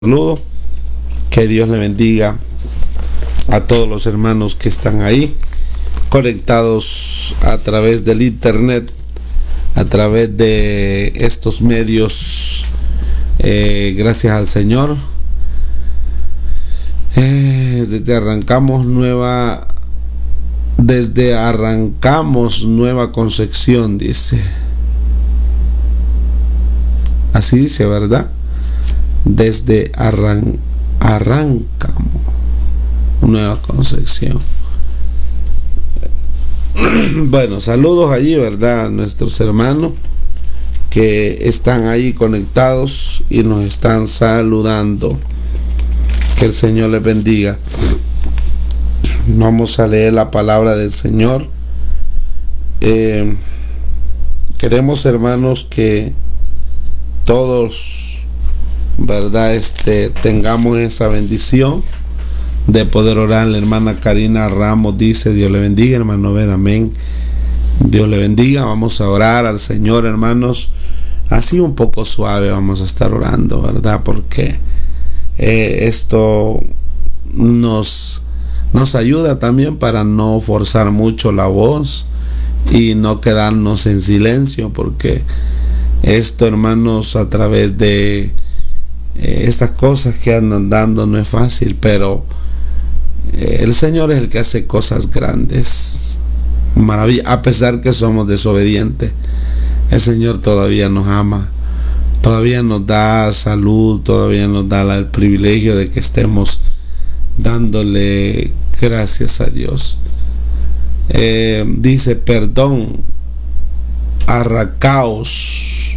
Saludo, que Dios le bendiga a todos los hermanos que están ahí conectados a través del internet, a través de estos medios. Gracias al Señor. Desde arrancamos Nueva Concepción, dice. Así dice, ¿verdad? Desde arrancamos Nueva Concepción. Bueno, saludos allí, ¿verdad? A nuestros hermanos que están ahí conectados y nos están saludando. Que el Señor les bendiga. Vamos a leer la palabra del Señor. Queremos, hermanos, que todos, ¿verdad? Tengamos esa bendición de poder orar. La hermana Karina Ramos dice: Dios le bendiga, hermano Ved, amén. Dios le bendiga. Vamos a orar al Señor, hermanos, así un poco suave. Vamos a estar orando, ¿verdad? Porque esto nos ayuda también para no forzar mucho la voz y no quedarnos en silencio, porque esto, hermanos, a través de estas cosas que andan dando no es fácil, pero el Señor es el que hace cosas grandes, maravilla. A pesar que somos desobedientes, el Señor todavía nos ama, todavía nos da salud, todavía nos da el privilegio de que estemos dándole gracias a Dios. Dice: perdón, arracaos.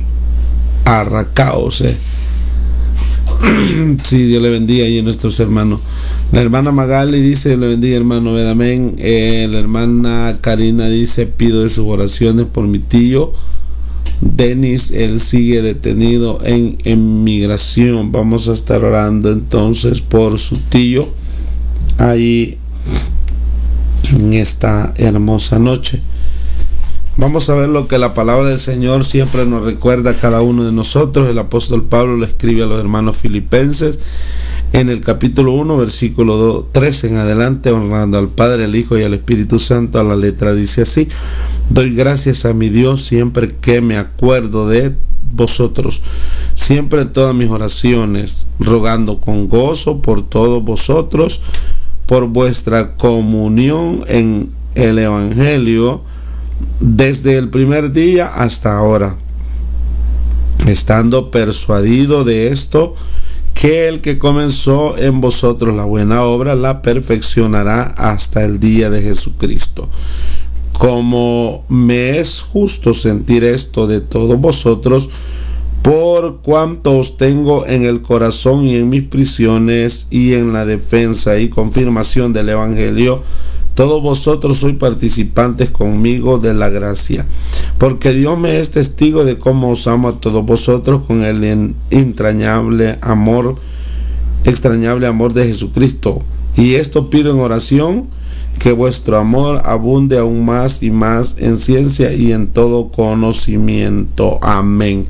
Sí, Dios le bendiga y a nuestros hermanos. La hermana Magali dice: Dios le bendiga, hermano Ved, amén. La hermana Karina dice: pido de sus oraciones por mi tío Denis, él sigue detenido en inmigración. Vamos a estar orando entonces por su tío ahí en esta hermosa noche. Vamos a ver lo que la palabra del Señor siempre nos recuerda a cada uno de nosotros. El apóstol Pablo le escribe a los hermanos filipenses en el capítulo 1, versículo 3 en adelante, honrando al Padre, al Hijo y al Espíritu Santo. A la letra dice así: doy gracias a mi Dios siempre que me acuerdo de vosotros, siempre en todas mis oraciones, rogando con gozo por todos vosotros, por vuestra comunión en el Evangelio, desde el primer día hasta ahora, estando persuadido de esto, que el que comenzó en vosotros la buena obra la perfeccionará hasta el día de Jesucristo. Como me es justo sentir esto de todos vosotros, por cuanto os tengo en el corazón y en mis prisiones y en la defensa y confirmación del Evangelio, todos vosotros sois participantes conmigo de la gracia, porque Dios me es testigo de cómo os amo a todos vosotros con el extrañable amor de Jesucristo. Y esto pido en oración, que vuestro amor abunde aún más y más en ciencia y en todo conocimiento. Amén.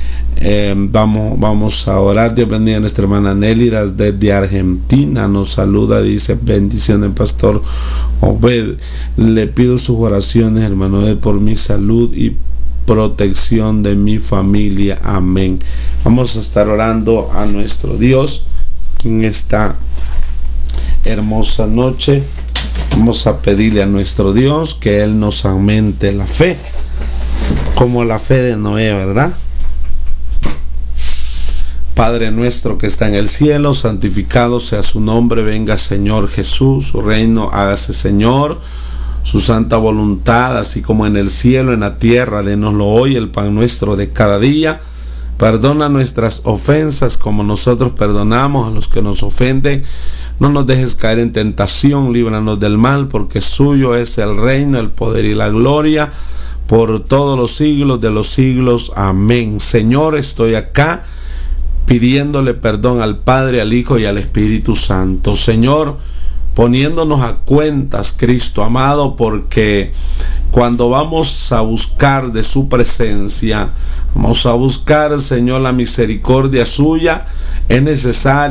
Vamos a orar. Dios bendiga a nuestra hermana Nélida desde Argentina, nos saluda, dice: bendiciones, pastor Obed, le pido sus oraciones, hermano Obed, por mi salud y protección de mi familia. Amén. Vamos a estar orando a nuestro Dios en esta hermosa noche. Vamos a pedirle a nuestro Dios que Él nos aumente la fe, como la fe de Noé, ¿verdad? Padre nuestro que está en el cielo, santificado sea su nombre. Venga, Señor Jesús, su reino, hágase, Señor, su santa voluntad, así como en el cielo, en la tierra. Dénoslo hoy el pan nuestro de cada día. Perdona nuestras ofensas como nosotros perdonamos a los que nos ofenden. No nos dejes caer en tentación, líbranos del mal, porque suyo es el reino, el poder y la gloria por todos los siglos de los siglos. Amén. Señor, estoy acá pidiéndole perdón al Padre, al Hijo y al Espíritu Santo. Señor, poniéndonos a cuentas, Cristo amado, porque cuando vamos a buscar de su presencia, vamos a buscar, Señor, la misericordia suya, es necesario